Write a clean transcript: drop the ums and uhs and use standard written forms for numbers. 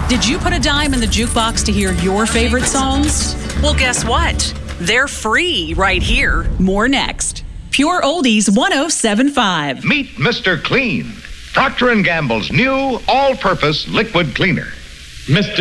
Did you put a dime in the jukebox to hear your favorite songs? Well, guess what? They're free right here. More next. Pure Oldies 107.5. Meet Mr. Clean, Procter & Gamble's new all-purpose liquid cleaner. Mr.